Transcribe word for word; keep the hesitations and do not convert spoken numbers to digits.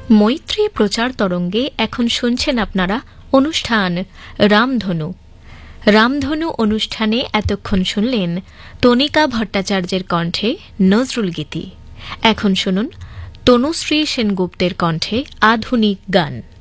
মৈত্রী প্রচার তরঙ্গে এখন শুনছেন আপনারা অনুষ্ঠান রামধনু। রামধনু অনুষ্ঠানে এতক্ষণ শুনলেন তনিকা ভট্টাচার্যের কণ্ঠে নজরুল গীতি। এখন শুনুন তনুশ্রী সেনগুপ্তের কণ্ঠে আধুনিক গান।